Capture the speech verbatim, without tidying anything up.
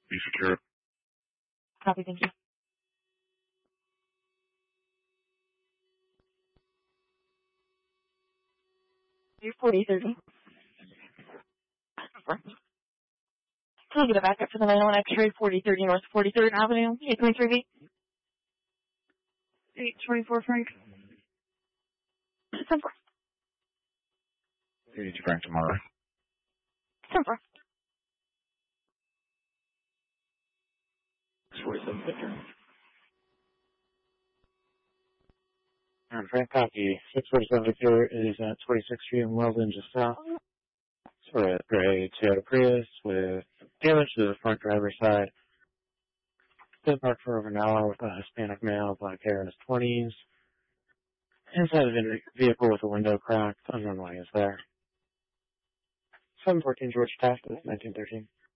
Be secure. Copy, thank you. You're forty thirty. Can I get a backup for the nine one X-ray forty thirty North forty-third Avenue, eight twenty-three B? eight twenty-four Frank. ten four. eighty-two Frank tomorrow. ten four. forty-seven Victor. And Frank, copy. six forty-seven Victor is at twenty-sixth Street in Weldon, just south. For a gray Toyota Prius with damage to the front driver's side. Been parked for over an hour with a Hispanic male, black hair in his twenties. Inside of the vehicle with a window cracked. Unknown why he is there. seven fourteen George Taft, nineteen thirteen.